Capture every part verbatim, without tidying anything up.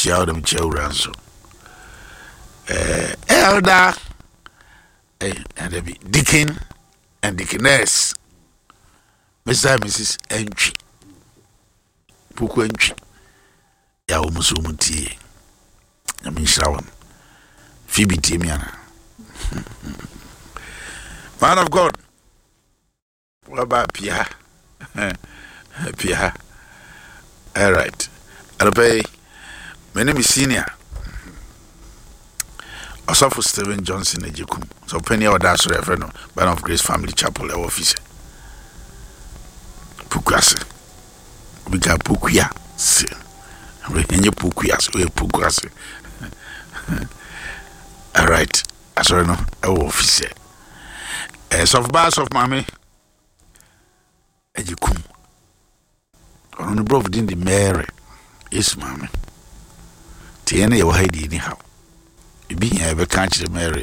chia dem chia uranso eh elder eh and be deacon and deaconess Mister and Missus Entry Puku Entry ya umusu mutie ya minshawam Phoebe Timiana man of God what about Pia Pia all right Arabe my name is Senior Osofo Stephen Johnson Ejekum so penny or that's reverend Ban of Grace Family Chapel office Pukwase we got Pukuya se we enye Pukuya so we Pukwase all right asoro no e office eh so bas of mame Ejekum on the bro within the Mary is mame tiene yo haidi ni how be here be catch the Mary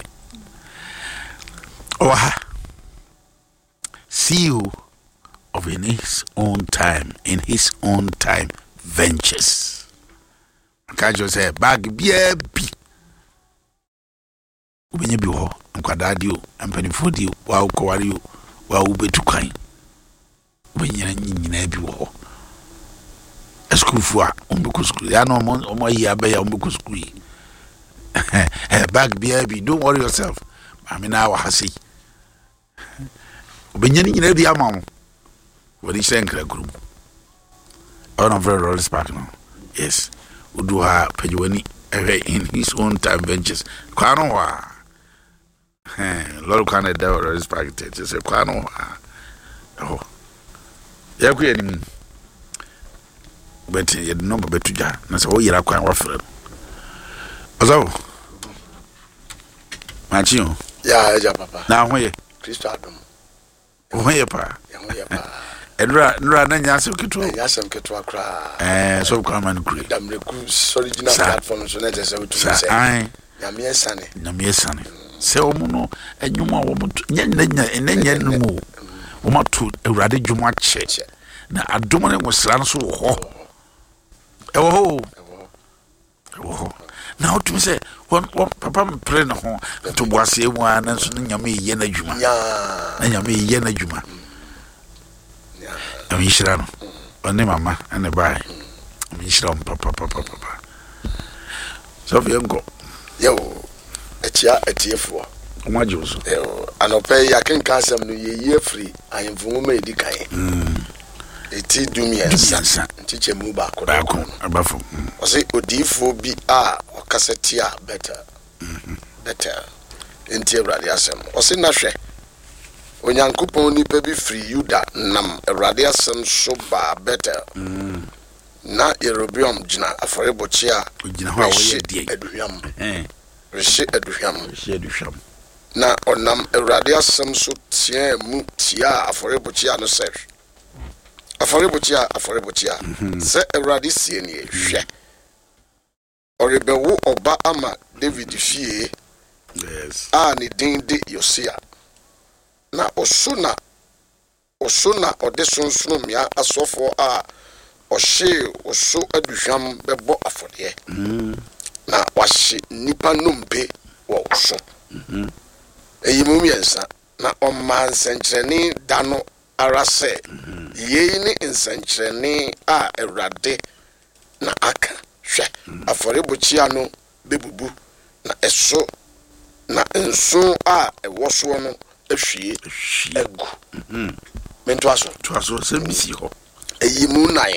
oh C E O of in his own time in his own time ventures can't just say bag bia bi ubenye bi ho nkwada dio ampanifo dio wa ukowari yo wa ubetukan ubenye nyina bi ho school fu a umbeku school ya no omo yi abeya umbeku school bag bia bi don't worry yourself mami na wa hasi ubenye nyina bi amam what is saying group on a very roller spark now yes we do have Pejuani in his own time ventures kwano wa eh lolo kana da roller spark te say kwano wa oh ya ku yeni but you no be betuja na say o yira kwan wa frem ozo machio ya ja papa na hoye Kristo adom hoye pa ya hoye pa Edra nra na nyasem keto nyasem keto akra eh so kwa man kuri damre ku original platform so na say we to say ai nyame esane nyame esane se omo no enwuma wo mo nya nya enenya no mu wo ma to awrade dwuma che na adom ne wosra no so ho e wo ho e wo na otum se won papa mpre no ho to boase mu ana so nyame ye na dwuma na nyame ye na dwuma I'm Ishran. Only mama and a buy. I'm Ishran, papa, papa, papa. So, if you go, yo, a chia, a tear for what you so, and I'll pay. I can cast some new year free. I am from me, the guy. It do me and son, teach a move back. Back home, above. Was it would D four B R or cassetia better? Better. In tear radiasum. Was it not sure? Onyankopon ni pebi free Yuda nam Awurade asem so ba better mm. na Yerobiam gina aforebochi a gina ho a wo ye die aduhwam eh rehye aduhwam rehye aduhwam na onam Awurade asem so tie mu tia aforebochi a no se aforebochi a aforebochi a se Awurade sie ni hwe orebewo oba ama David fie yes a ni din de Yosia na osuna osuna odesonsono mia asofo a ohye oso aduhwam bebo afode mm na wahye nipa nompe wo oso mhm eyimu miensa na omansenkyerene dano arase yei ni nsenkyerene a Awurade na aka hwe afore bochia no bebubu na eso na nso a ewoso no ehwie egu mhm mento aso to aso se misi ho eyimu nai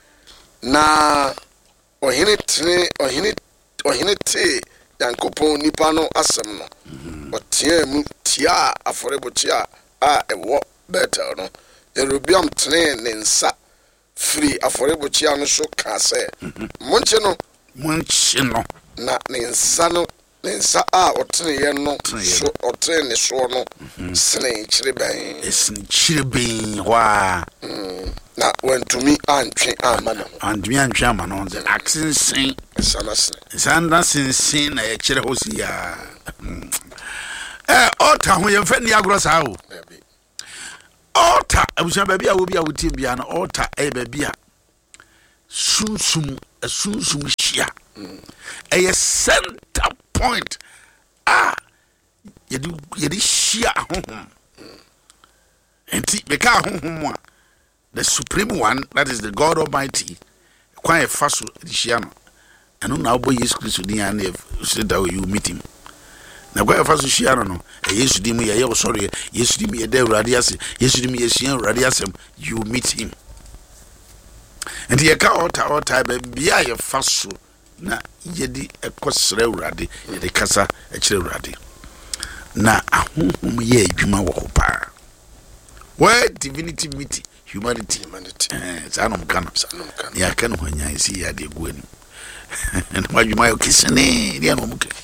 na ohine tene ohine ohine te Yankopon nipa no asem no otie mu tia aforebotia a ewo better no Yerobiam tene ne nsa free aforebotia no so ka se monche no monche no na ne nsa no nsa a otene ye no so otene ne so no sene chireben esni chireben wa na wentumi antwe amano antwe antwe amano the accent sana sene sanda sinsin na ye chire hosi ya eh ota ho ye mfa ni agro sa ho ota abusa ba bia wo bia wo tim bia na ota eh ba bia sunsum sunsum hia a center point ah yedi yedi hia honhom enti beka honhom a the supreme one, that is the God Almighty, quite fast hia no eno na obo Jesus Christ din an say that you meet him na quite fast hia no e Jesus din ye ye sorry Jesus din ye da urade ase Jesus din ye hia urade asem you meet him. And ye ka ota ota be bia ye faso na yedi ekosere urade yedi kasa e kire urade na ahonhom ye adwuma wo pa where divinity meet humanity humanity eh sanom kana sanom kana ya kana ho nya isi ya de guani and madwuma yo kisene dia no muke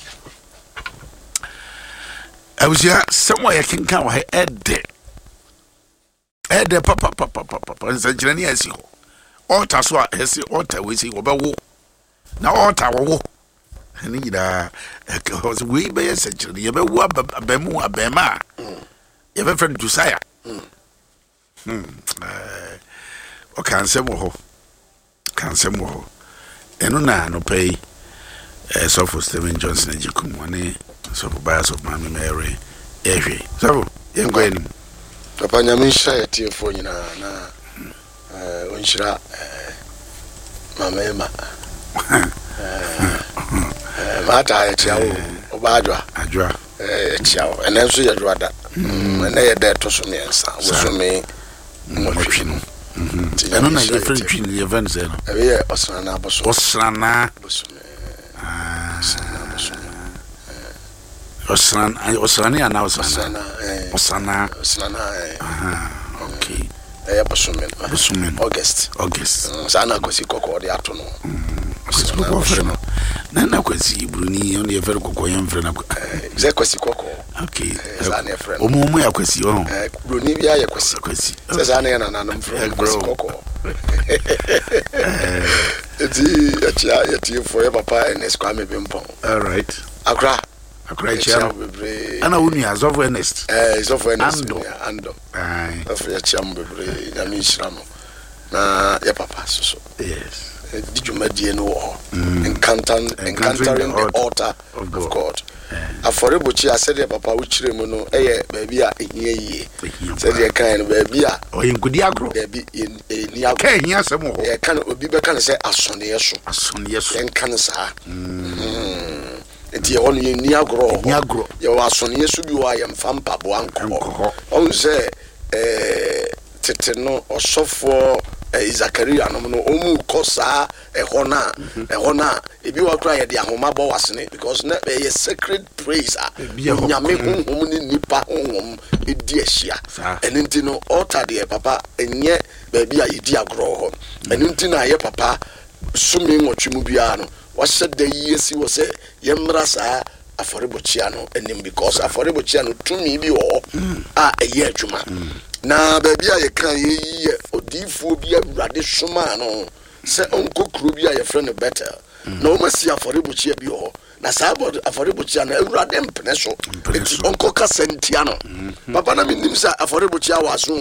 abusia somewhere you can come he ede ede papa papa papa nsanjira ni asi ho altar so esi altar we say obewo na altar wo ni gida we be nsanjira ye be wo abamu abema ye be friend Josiah hmm eh o kan sem ho kan sem ho eno na no pay eh so for Stephen Johnson ejikum one so for bias of Mama Mary ehwe so ye ngweni papa nyame hia ye tiefo nyina na eh onhira eh mama ema eh mata ye tiawo obadwa adwa eh tiawo enenso ye dwada na ye de to so miensa wo so me mo twino eno na ye friend twin ye friend say no e ye osrana aboso osrana aboso ah osrana aboso osrana osrana ya na osrana eh osrana osrana eh ah okay eh aboso me aboso me August August sana kosi kokko de ato no kosi kokko fere no na na kosi bruni on ye fere kokko ye fere na ze kosi kokko okay sana ye fere o mo mo ya kosi o eh bruni bia ye kosi kosi se sana ye na na no fere kosi kokko eti atia ye tie for ye papa Ernest Kwame Bimpon all right akra akra chia ana wonu azof Ernest eh azof Ernest ando ando ai afya chia mbebre ya mi shirano na ye papa so yes did you medie no wo encountering encountering the altar of God, of God. Yeah. Aforebochi asede papa wo kire mu no eye ba bi a ehia yie said ye kan no ba bi a oyinkudi agro ba bi ni agro kan ehia sem ho ye kan obi be kan say asone yeso asone yeso en kan sa mm enti ye wonu ye ni agro ni agro ye wa asone yeso bi wa ye mfa mpabo anko on say eh tete no osofo eh Zakaria no no omu kosa ehona ehona ebi wa kra ye de ahoma bo wasene because na be sacred praise a nyame honhom ni nipa honhom edi ahia enenti no altar de papa enye ba bia yedi agro ho enenti na ye papa sumi nwotwemu bia no wahye da yesi wo se ye mra saa aforebochia no enim because aforebochia no tumi bi wo a eye adwuma na baby a ye kan ye odifuo bi awurade soma no se onko kuro bi a ye frɛ no better na o masi aforebochia bi ho na saa bod aforebochia na awurade mpene so onko kasentia no papa na minim sa aforebochia waso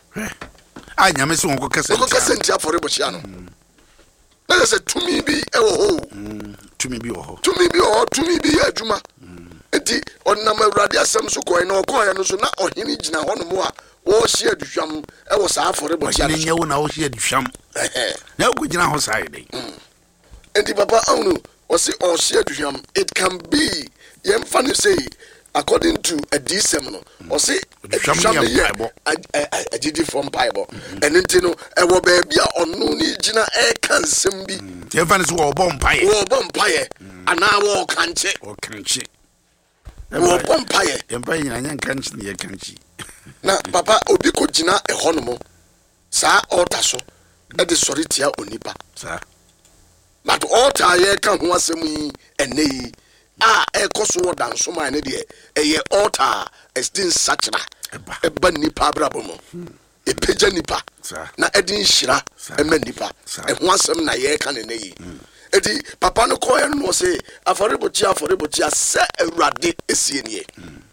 a nyame se onko kasentia onko kasentia aforebochia no na se tumi bi e wo ho tumi bi wo ho tumi bi ho tumi bi ya adwuma enti onnam awurade asem so koi na okoya no so na ohini gina ho no mo a wo hye aduhwam e wo saa aforebochia no ni nyawo na wo hye aduhwam eh na wo gina ho sai dai enti papa anu o si o hye aduhwam it can be yem fani say according to a dsem no o si aduhwam ye agidi from bible enenti no e wo ba bia onu ni gina e kan sem bi yem fani so wo bom paye wo bom paye ana wo kanche wo kanche wo bom paye yem paye nyina nyan kanche ni ye kanche na papa obi ko gina e honomo saa altar so e de sori tia onipa saa but altar ye kan ho asem yi enei a e koso wo danso ma ne de e ye altar estin sachra e ba nipa abrabomo e peja nipa na e din hira e ma nipa e ho asem na ye kan ne yi edi papa no ko ye no se aforebochi aforebochi se awurade esienie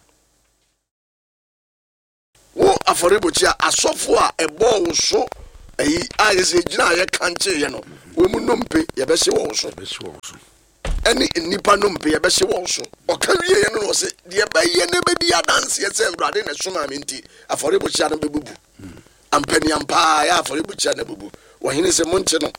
wo aforebochi asofo a ebo wo so ayi ayes ye gina ye kanche ye no we mu nompe ye be hye wo so be hye wo so eni nipa nompe ye be hye wo so o ka wie ye no se de be ye ne be di adanse ye se urade na so na menti afore bo chia no be bubu ampani ampa ya afore bo chia na bubu wo hene se monche no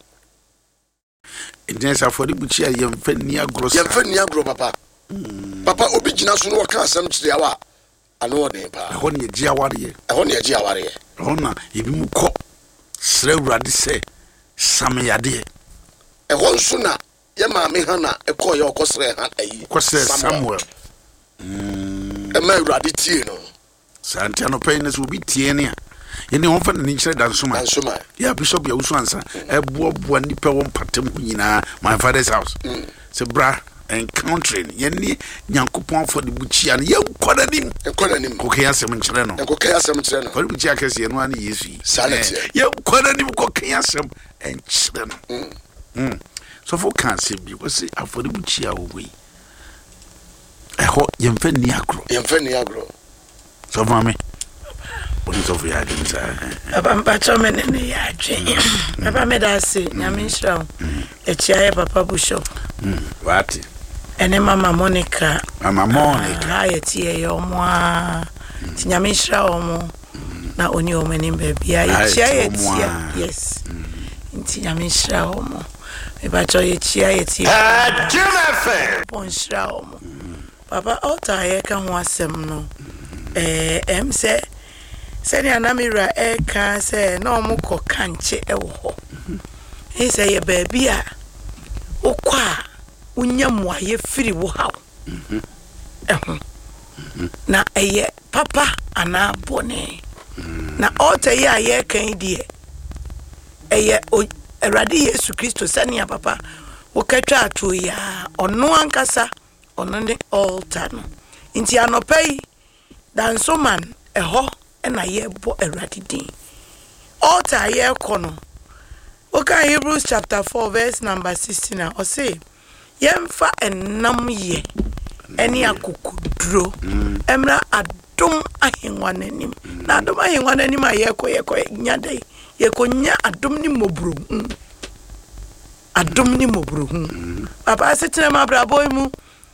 Indensa afore bo chia ye mfa ni agro ye mfa ni agro papa papa obi gina so no wo ka asem kire awa ano ne pa ho ne ji aware ye ho ne ji aware ye ho na ebi mu kɔ sre urade se samyade e ho nso na ye ma me ha na e kɔ ye okosre ha ayi kɔsre Samuel mm e ma urade tie no santia no pay ne so bi tie ne a ye ne ho fa ne nkyere dansoma dansoma ya bishop ya usu ansa e bo bo nipa wo mpatem ho nyina my father's house se bra encountering ye ni nyankopon for the buchia no ye koda nim koda nim ko ke asem nkyere no ko ke asem nkyere no for the buchia kese no an yesu sanity ye koda nim ko ke asem nkyere no mm so for can say bi we say for the buchia wo we e ho ye mfa ni agro ye mfa ni agro so mama what is of ya dem say aba mpacho menene ya adwen aba medase nyame nhyira e chia papa bishop what ene mama Monica mama Monica ha ye tie ye omo a ti nyame nhyira omo na oni omo ni bebia ye chia ye tie yes nti nyame nhyira omo e ba cho ye chia ye tie ah jumefe pon nhyira omo papa alta ye ka ho asem no eh em se se ni anamira e ka se na omo ko kanche e wo ho e se ye bebia okwa unyamwa ye firi wo hawo eh na eye papa ana bone na alta ye aye kan die eye Erade Yesu Kristo sani papa wo katwa ato ya ono ankasa ono ne altar no nti anopai dansoman eho na ye bo erade din altar ye kono oka Hebrews chapter four verse number sixteen o say yemfa enam ye eni akukuduro emra adom ahenwa nanim na adom ahenwa nanim ayeko yeko nyadai yekonya adom ni mobru adom ni mobru papa setena mabrabo mu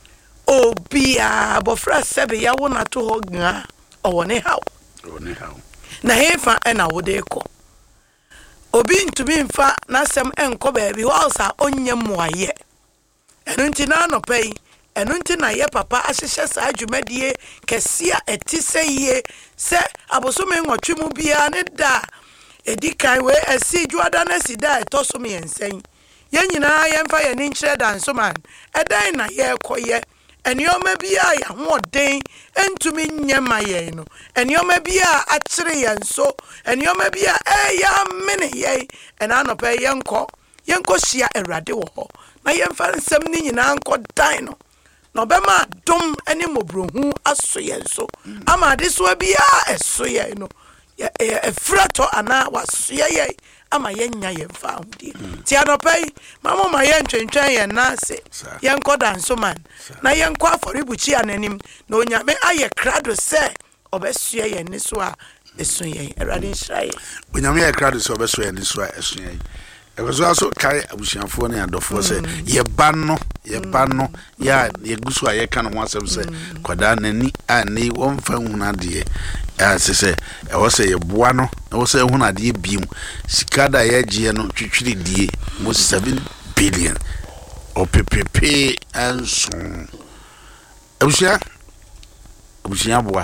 obia bofra sebe ya wona to ho gna owone hawo owone hawo na hefa ena wode ko obi ntumi mfa na sem enko baabi ho alsa onye moaye enu nti na no pay enu nti na ye papa ahyehye sa adwumadie kesia etiseye se abosome nwotwe mu bia ne da edikai we asi juada na sida etoso me yensen ye nyina ye mfa ye ni nkyere dansoman edan na ye koye enioma bia ya hoden entumi nyema ye no enioma bia akire ye nso enioma bia e ya mene ye ena no pe ye nko ye nko hia erade wo ho na ye mfa nsem ni nyina nko dan no no be ma dom ene mobrohu aso ye nso ama de so bia eso ye no ya e frato ana wasoye ye ama yenya ye mfa hodi ti anopai mama ma ye ntwentwen ye nase ye nkoda nsoman na ye nkwa aforibuchi ananim na onyame aye krado se obesue ye ni so a esu ye erade nhiraye onyame ye krado se obesue ye ni so a esu ye ebezo aso kai abusianfo ne adofo se ye ba no ye ba no ya ye gusu a ye ka no ho asem se koda nani ani wonfa huna de as se e wo se ye boa no e wo se huna de biem sikada ye gie no twitwiri die mo seven billion o ppp anso abusia abusia boa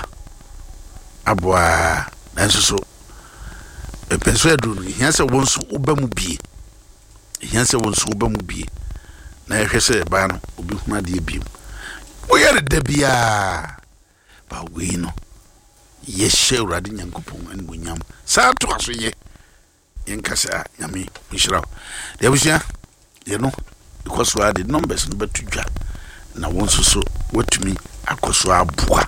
aboa nanso so e penso edu hia se wonso oba mu bie hia se wonso oba mu bie na ehwe se ba no obi huna de biem wo yare da bia ba we no ye she urade nyankopon an bunyam sa to aso ye yenkasa nyame mishiraw de abusia ye no because we the numbers no betudwa na wonso so watumi akoso aboa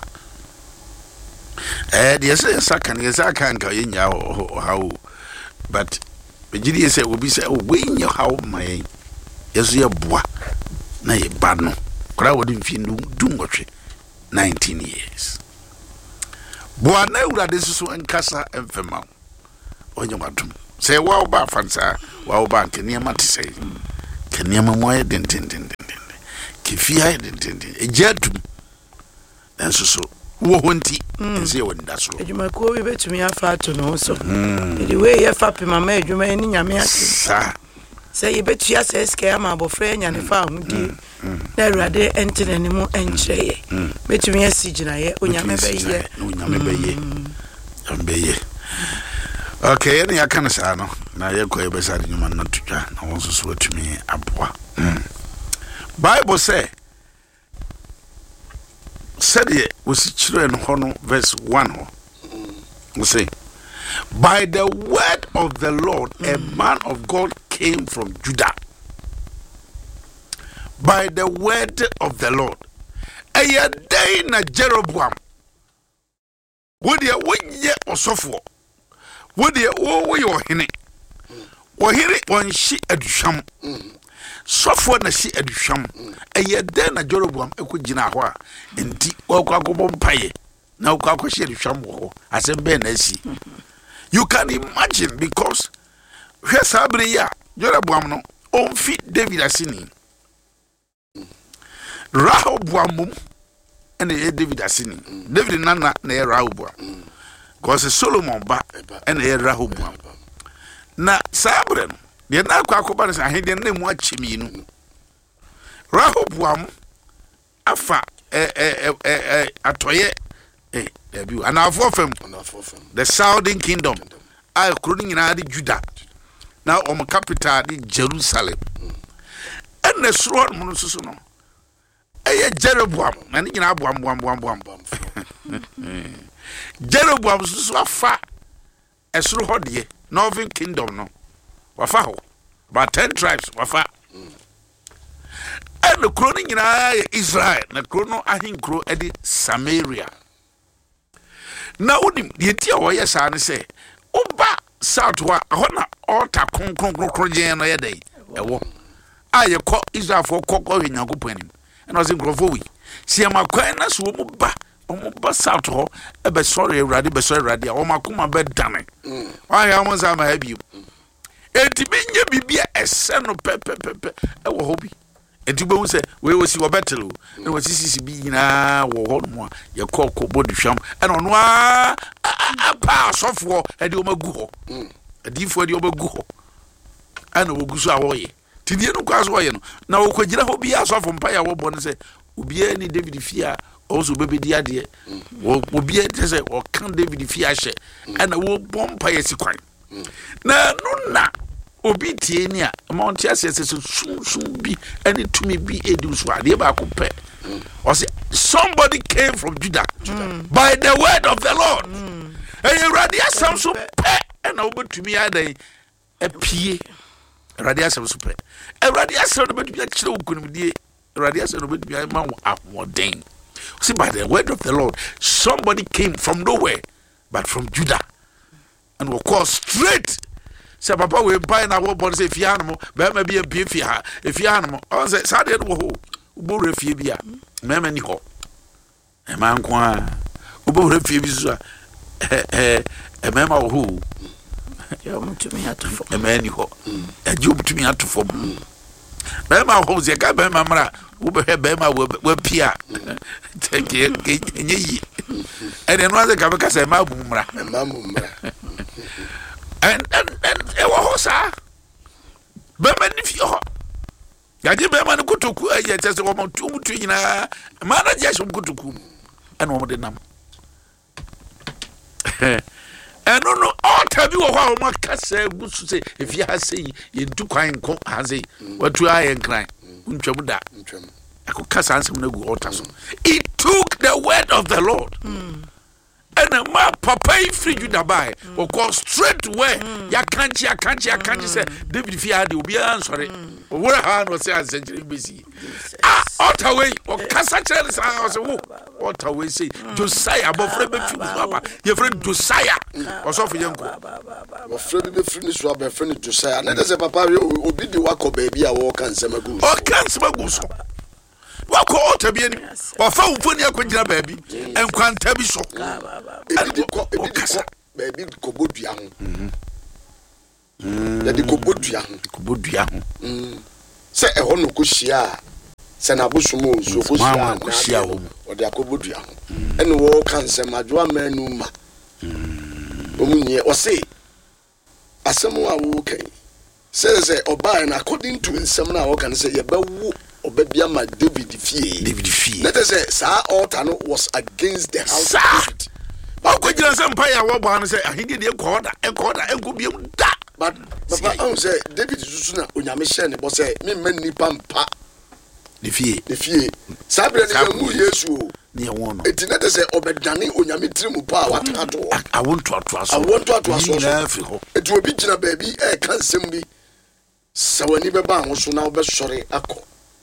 eh de say sakan ye sakan ka ye nya ho how but bejiri ye say obi say we nya how my yeso ye boa na ye ba no kra wodi mfi dum gotwe nineteen years boa na urade so enkasa emfema onye wadum say wow ba fansa wow ba keniama te say keniama mo den den den den kifia den den den ejatum enso so wo honti ense wo nda so adwuma ko bi betumi afa to no so the way ye fa pe mama adwuma ni nyame ase sa say ye betu ase ske ama abofra nya ne fa hudi na awurade entene ne mu enkyereye betumi asigina ye onyame beye onyame beye ambeye okay any akana sa no na ye ko ye besa de nyuma na tutwa na won so so atumi aboa Bible say said ye was children hono verse one ho we say by the word of the Lord mm. a man of God came from Judah. By the word of the Lord a day na Jeroboam would ye wonye osofo would ye wo we yo hene wo hire won shi aduhwam sofo na shi aduhwam eye den na Jeroboam ekugina ho a enti okwakobo mpaye na okwakọ shi aduhwam ho asem be na asi. You can imagine because where sabre ya Jeroboam no on fit David asini Rehoboam and the David asini David nana na Rehoboam because Solomon ba and the Rehoboam na sabre no de na kwakoba na ahede na mu achimi no Rehoboam afa eh eh eh atoye eh debi anafo fam the southern kingdom I crowning in adi Judah now on capital di Jerusalem and the sword munususu no eh Jeroboam na ni nyina aboam boam boam boam Jeroboam susu afa esro hodie northern kingdom no wafa ho about ten tribes wafa and the crowning in Israel na chrono ahinkro edi Samaria. Na unim the tia wo yes an say oba south wa hona altar konkron konkron gen no ye dey ewo aye ko Israel for kokko Nyankopon anim and was in grofo wi sie makwan na so mu ba omo ba south ho e be sorry Awurade be sorry Awurade o makoma be dane wa ya mo za ma habiu enti benye bibia ese no pepe pepe e wo hobi enti be hu se we wo si wo betelo na wo sisi bi nyina wo ho no ye kokko body hwam e no no a pa sofo e de o magu ho adifo e de o magu ho ana wo gusu a wo ye tidie no kwaso wo ye no na wo kwagira ho bi asofo mpa ya wo bo ne se obi ni David Fia also baby dia de wo obi e se o kan David Fia hye ana wo bompa ye sikwan na no na obi tie ni a amount ase ase so sum bi any to me be edu so ade ba ko pe o say somebody came from Judah mm. by the word of the Lord mm. and radia sam so pe and obetumi adan apie radia sam so pe and radia sam obetumi akire okunimdie radia sam obetumi ma wo amoden. See, by the word of the Lord somebody came from nowhere but from Judah and was called straight. Say papa we buy na wo born say fia no be ma bi e fia e fia no on say sade no ho ubo refie bia me ma ni ho e ma nko a ubo refie bi so eh eh e me ma ho ya mutumi atofo e ma ni ho e ji mutumi atofo be ma ho ze ka be ma mra wo be be ma wo pia take enye yi e de no aze ka be ka say ma bu mra ma bu mra and and and e wo sa be ma ni fi ho ya je be ma ni kutuku e je tese wo mo tu mutu nyina ma na je shom kutuku and wo de nam and no no all tabi wo ho mo kasa gusu se e fi ha sei ye du kwan nko ha sei watu aye nkran untwam da untwam ako kasa ansem na gu altar so it took the word of the Lord mm. and a ma papa free Judah by or call straight away ya can't ya can't ya can't say David Fia de obi answer o wora ha no say answer busy ah altar way or kasa chere say say wo altar way say Josiah abofra be fi baba your friend Josiah o so for yanko o friend be free so be friend Josiah na say papa obi di wako baby a wo kan sema go o kan sema go so wako altar bi ani o fa ufoni akwagira baby enkwanta bi so ebi ko ebi ko baby ko bodua ho ya di kobodua ho kobodua ho se e ho no kohia se na bosumo so kohia kohia ho o de akobodua ho ene wo kan se madwa manu ma omunye o se asemu a wo kan se se oba na according to nsem na wo kan se ye bawu obabia ma David fie David fie let us say sa altar no was against the house Sa. of David ba ko jira se mpa ya wo ba no se ahidi de enkoda enkoda enko biem da but papa I say David susu na onyame hye ne bo say me man nipa mpa de fie de fie sabre ne mu Yesu o ne wo no eti let us say obedane onyame tirimu pa watato I want to to aso I want to to aso na fi ho eti obi gina baabi e kan sem bi sawani be ba ho so na obesore akọ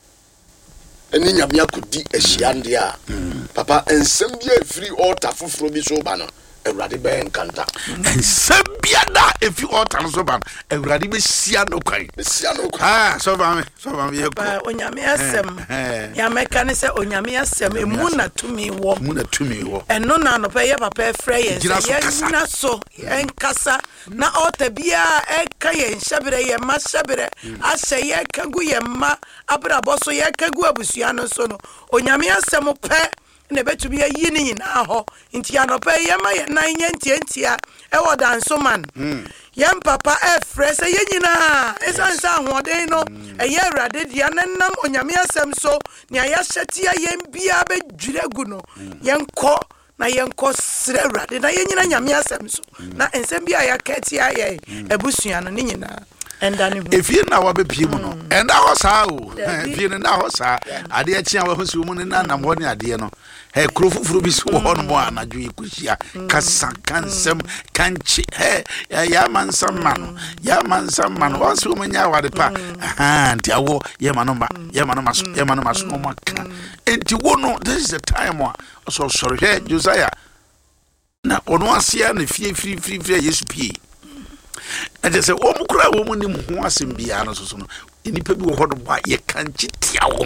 eni nyame akodi ahia nde a papa ensem bia free altar foforo bi so ba no Ewurade be enkanta ensem bia da efi altar so ba Ewurade be sia no kwan be sia no kwan ah so ba me so ba me ye ba onyame asem ya meka ne se onyame asem emu na tumi wo mu na tumi wo eno na no pe ye papa frɛ ye se ye na so enkasa na altar bia e ka ye nhyabere ye ma hyabere ahye ye kagu ye ma abrabɔ so ye kagu abusua no so no onyame asem pe ne betumi ayi ni nyina ho nti anopa ye ma ye nan ye ntientia e woda nsoman yam papa e frɛ sɛ ye nyina esansa ahoden no eye Awurade dia nanam onyame asɛm so ne ayahyetia ye bia bedwiregu no yenkɔ na yenkɔ srɛ Awurade na ye nyina nyame asɛm so na ensɛm bia ya katia ye abusua no ne nyina endane hu efie na wa be pie mu no enda ho saa o efie na ho saa ade a chia wa ho si mu ne na nam ho ne ade no he kro fufuru bi so ho no mo anadwo ikuhia kasa kansem kanchi he ya mansam man ya mansam man wa so mu nya wade pa aha nti awo ye manoma ye manoma so ye manoma so mo aka enti wo no this is the time wa so sorry he Josiah na ono asia na fie fie fie fie Yesu pie and say o mu kura wo mu ni mu ho asem bia no so so no enipa bi wo ho do ba ye kanchi tia wo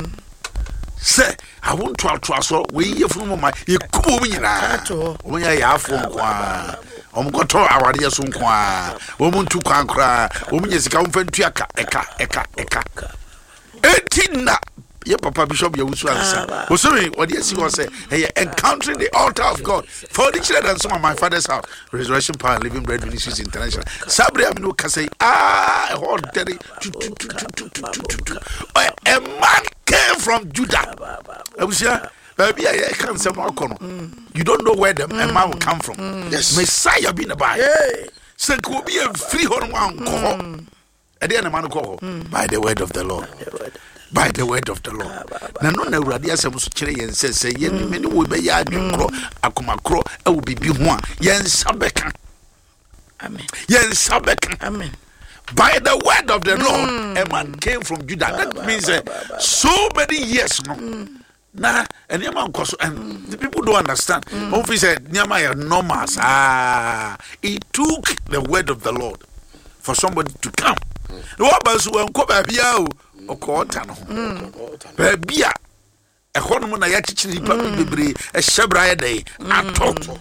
say I want to to so we ye funu ma ye kubo mu nyina o mu ya ya afo kwa o mu goto awade ye so kwa o mu ntu kwa nkra o mu nyesika wo mfantu aka eka eka eka etina ye papa bishop ye wusu ansa o so me what you see was say hey encountering the altar of God for the children some of my father's house Resurrection Power Living Bread Ministries International sabre am no ka say ah a whole day a man came from Judah abusia baby I can't say more kono you don't know where the man will come from yes Messiah be the by say could be a free horn one ko e dey na man ko by the word of the Lord by the word of the Lord na no na Awurade asem so kire yen se se yen me ne wo be ya adwekro akomakro e wo bibi ho a yen sabeka amen yen sabeka amen by the word of the Lord mm. a man came from Judah that ba, means ba, ba, ba. so many years no mm. na and yama nkoso and mm. the people don't understand mm. If he said nyama ya normal ah it took the word of the Lord for somebody to come no ba so wan ko ba bia o okota no ba bia e hono mo na ya chichiri pa bebre e hyebra ye dai ato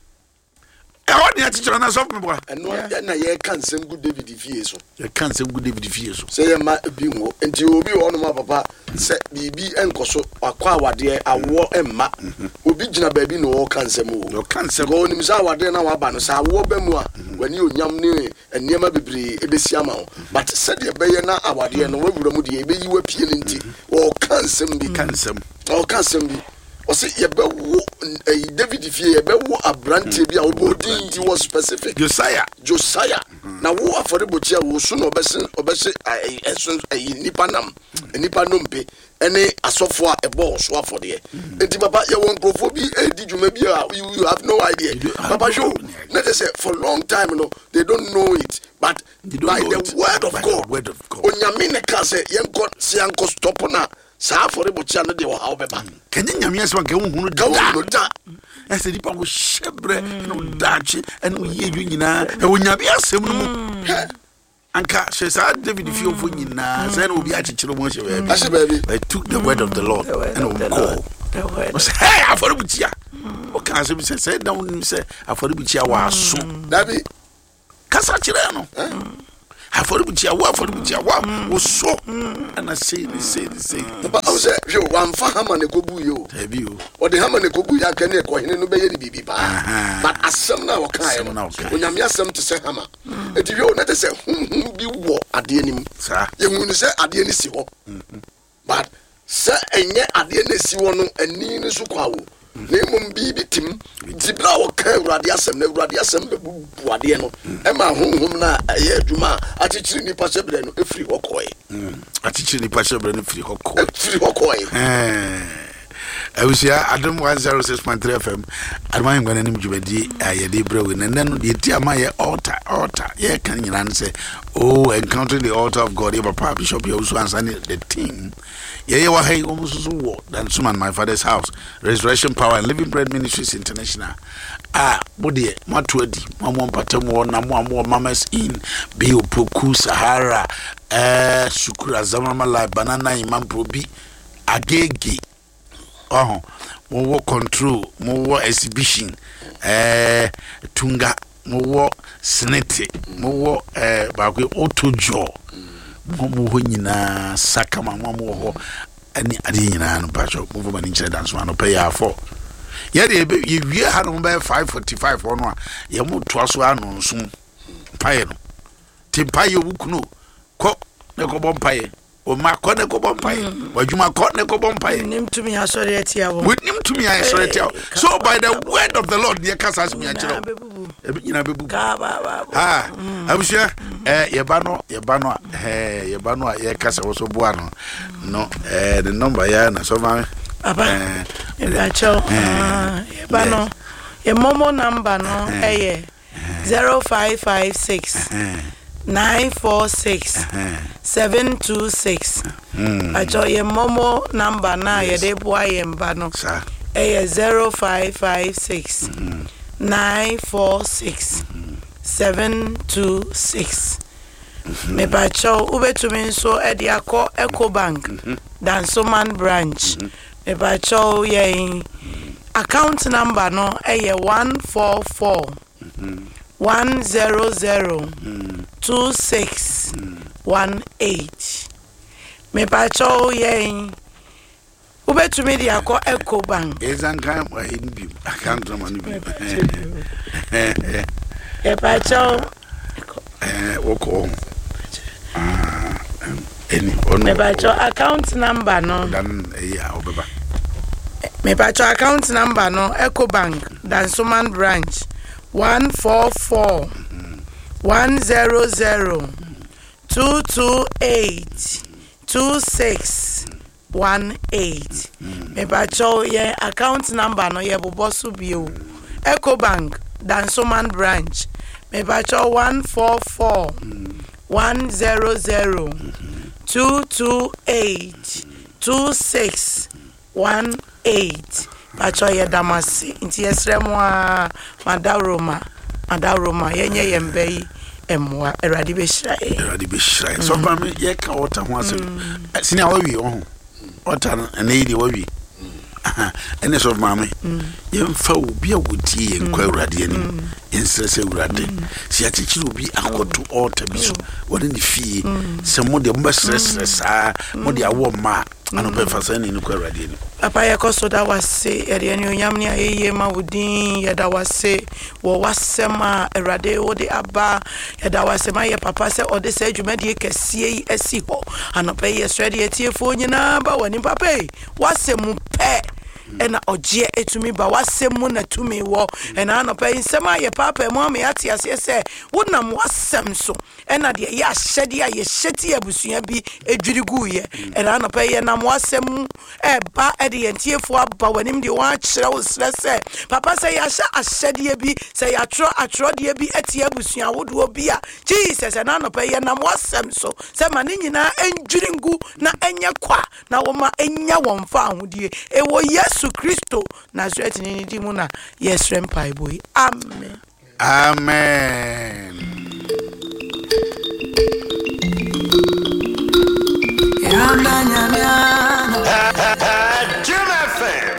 e ho ne chichiri na so mbo eno na ye kan sem gu David fie so ye kan sem gu David fie so say ye ma bi ho enti obi ho no ma papa se bibi enkoso akwa awade awo emma obi gina baabi no wo kan sem o yo kan sem go nim sa awade na wa ba no sa awo ba mu a wani onyam ne enema bebre ebesi ama ho but said ye be ye na awade no wawura mu de ye be yi wa pie nti wo kan sem bi kan sem o kan sem bi o se ye be wo David fie ye be wo abrante bi a obodin he was specific Josiah Josiah na wo afọrebochi a wo so no obese obese eso nipa nam nipa nompe ene asofo a ebo so afọde enti baba ye won krofo bi edi dwuma bi a you have no idea papa show let us say for long time no they don't know it but by the word of God word of God onyame ne ka say yen ko sianko stop na sa afọrebochi a no de wo ha obeba kenye nyame asema ke hunu da ese dipa wo shebre no dachi eno ye yu nyina e wo nyame asem no mu anka she sa David fio fo nyina say no obi achichiro mo she baby ashe baby they took the word of the Lord and we call hey afọrọbuchia o kan se say say down say afọrọbuchia wa so dabi kasa kyerɛ no afɔrebukyia wo afɔrebukyia wo wo so ana sei ne sei ne sei ba o se hwe wamfa hama ne kobu yo tabi o o de hama ne kobu ya ka ne ko hene no bɛyɛ ne bibi ba but asɛm na wɔkae no onyame asɛm te sɛ hama eti hwe o na te sɛ hunhun bi wɔ ade anim sa yɛhu ne sɛ ade ani si hɔ but sɛ ɛnyɛ ade na si hɔ no ani ne so kwa wo na mmom bibi tim dibra wɔka awurade asɛm na awurade asɛm bɛbu buadeɛ no ɛma honhom na ɛyɛ adwuma akyekyere nipa hyɛbrɛ no ɛfiri hɔ kɔe akyekyere nipa hyɛbrɛ no firi hɔ kɔe ɛfiri hɔ kɔe awusia adom one oh six point three F M adoma ngwana nim dwumadi ayede brewe na nno de ti ama ye altar altar ye kan nyina ne say oh encountering the altar of God. Ye papa bishop ye also answer the team ye ye wa hey almost so wo than suman my father's house Resurrection Power and Living Bread Ministries International ah body matu adi mamo mpatam na mo amo mamas in be opoku Sahara eh Shukura Zamama la banana imam probi agege oh mo control mo exhibition eh tunga mo snete mo eh ba ko otojo mo mo nyina sakama mo mo ho ani ade nyina no pa so mo fo mani kyerɛ dance no pay afọ ye de ye wie ha no be five forty-five no a ye mo to aso anu nso paye no ti paye wukuno ko ne ko bom paye o ma ko ne ko bom paye wadwuma ko ne ko bom paye nim to me asori atia wo nim to me asori atia so by the word of the Lord ye kasa me akiro e nyina bebu ka ba ba ah abusia eh ye ba no ye ba no eh ye ba no ye kasa wo so boa no no eh the number ya na so ma Papa, eh, Rachel, uh, Bano, your Momo number no, eh, zero five five six nine four six seven two six. Rachel, your Momo number na, your de boy and Bano, eh, zero five five six nine four six seven two six. Me bacho ube to me so Ediako Eco Bank, Dansoman branch. Me bacho ye account number no eh one four four one zero zero two six one eight. Me bacho ye ube to me Ediako Eco Bank. Is an kind of account number. Me bacho eh oko ah any me bacho account number no dan eh obeba me bacho account number no Eco Bank Dansoman branch one four four one zero zero two two eight two six one eight. Me bacho ye account number no ye bobosu bio Eco Bank Dansoman branch me bacho one four four one zero zero two two eight two six one eight. Bacho ye damasi inti yesremo a madaroma madaroma yenye yembei emwa eradi be shrai eradi be shrai so ba me ye ka wota ho asem sini awawi ho wota na yidi wawi ene so mama yemfa obi a wodi enkwa urade ani yensese urade si achichiri obi akoto altar bi so wode ne fie se mo de mba stress saa mo de awo ma anope fasa ni nkwa urade ani papa ye koso da wase ere ani onyam ne ayeye ma wodin ye da wase wo wasema urade wode aba ye da wase ma ye papa se ode se adwumade kese yi asi ho anope ye srede etiefo nyina ba wani papa wasemu pe ena oje etumi ba wasemu na tumi wo ena anopa insema ye papa mu am yate ase se wonam wasem so ena de ye ahyede a ye hyeti abusua bi edwiri guye ena anopa ye nam wasem e ba e de entiefo aba wanim de wa kyerɛ wo srese papa se ya hya ahyede bi se ya tro atro de bi etie abusua wodo bi a Jesus ena anopa ye nam wasem so se ma ne nyina endwiri ngu na enye kwa na wo ma enya wonfa ahodie e wo Yesu Kristo Nazareth ni di mu na yesrem pai boy amen amen ya ndanya